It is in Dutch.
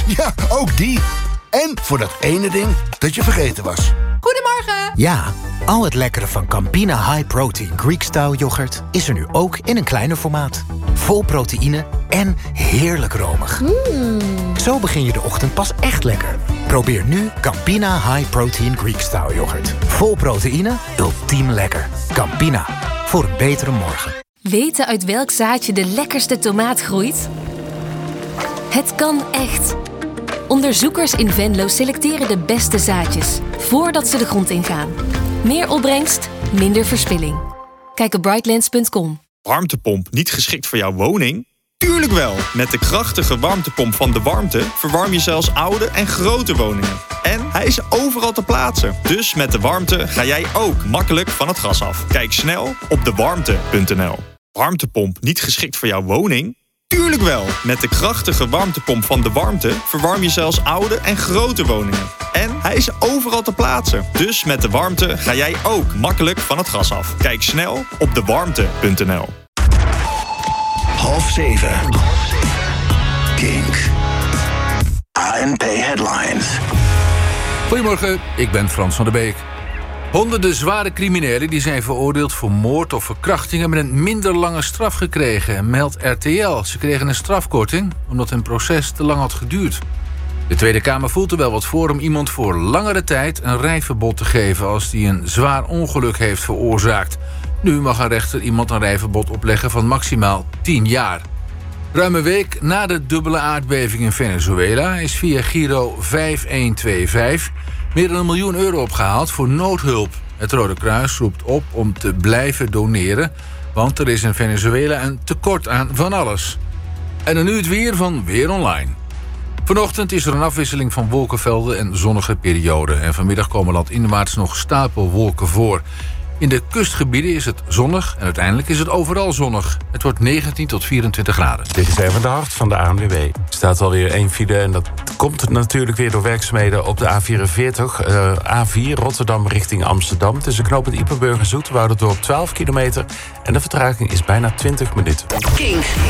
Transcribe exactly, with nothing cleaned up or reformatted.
Ja, ook die. En voor dat ene ding dat je vergeten was. Goedemorgen. Ja, al het lekkere van Campina High Protein Greek Style yoghurt is er nu ook in een kleiner formaat. Vol proteïne en heerlijk romig. Mm. Zo begin je de ochtend pas echt lekker. Probeer nu Campina High Protein Greek Style yoghurt. Vol proteïne, ultiem lekker. Campina, voor een betere morgen. Weten uit welk zaadje de lekkerste tomaat groeit? Het kan echt. Onderzoekers in Venlo selecteren de beste zaadjes voordat ze de grond ingaan. Meer opbrengst, minder verspilling. Kijk op brightlands punt com. Warmtepomp niet geschikt voor jouw woning? Tuurlijk wel! Met de krachtige warmtepomp van De Warmte verwarm je zelfs oude en grote woningen. En hij is overal te plaatsen. Dus met De Warmte ga jij ook makkelijk van het gas af. Kijk snel op de warmte punt n l. Warmtepomp niet geschikt voor jouw woning? Tuurlijk wel! Met de krachtige warmtepomp van De Warmte verwarm je zelfs oude en grote woningen. En hij is overal te plaatsen. Dus met De Warmte ga jij ook makkelijk van het gas af. Kijk snel op de warmte punt n l. Half zeven. Kink. A N P Headlines. Goedemorgen, ik ben Frans van der Beek. Honderden zware criminelen die zijn veroordeeld voor moord of verkrachting hebben een minder lange straf gekregen, meldt R T L. Ze kregen een strafkorting omdat hun proces te lang had geduurd. De Tweede Kamer voelt er wel wat voor om iemand voor langere tijd een rijverbod te geven als die een zwaar ongeluk heeft veroorzaakt. Nu mag een rechter iemand een rijverbod opleggen van maximaal tien jaar. Ruim een week na de dubbele aardbeving in Venezuela is via Giro vijf een twee vijf meer dan een miljoen euro opgehaald voor noodhulp. Het Rode Kruis roept op om te blijven doneren, want er is in Venezuela een tekort aan van alles. En dan nu het weer van Weer Online. Vanochtend is er een afwisseling van wolkenvelden en zonnige perioden. En vanmiddag komen landinwaarts nog stapelwolken voor. In de kustgebieden is het zonnig en uiteindelijk is het overal zonnig. Het wordt negentien tot vierentwintig graden. Dit is even de hart van de A N W B. Er staat alweer één file en dat komt natuurlijk weer door werkzaamheden op de A vierenveertig. Uh, A vier Rotterdam richting Amsterdam. Tussen knooppunt Ippenburg en Zoeterwouderdorp twaalf kilometer. En de vertraging is bijna twintig minuten. Kink.